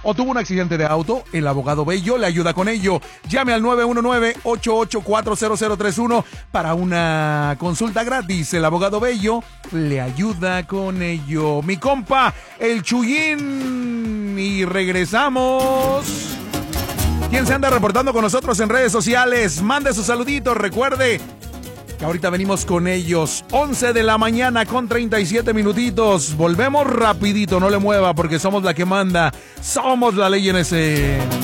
o tuvo un accidente de auto, el abogado Bello le ayuda con ello. Llame al 919-884-0031 para una consulta gratis. El abogado Bello le ayuda con ello. Mi compa, el Chuyín. Y regresamos. ¿Quién se anda reportando con nosotros en redes sociales? Mande sus saluditos. Recuerde que ahorita venimos con ellos. 11 de la mañana con 37 minutitos. Volvemos rapidito, no le mueva porque somos la que manda. Somos la ley en ese.